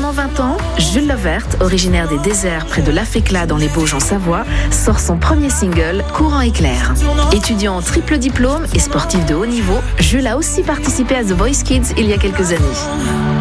seulement 20 ans, Jules Lovert, originaire des déserts près de Laféclat dans les Bauges en Savoie, sort son premier single, Courant éclair. Étudiant en triple diplôme et sportif de haut niveau, Jules a aussi participé à The Voice Kids il y a quelques années.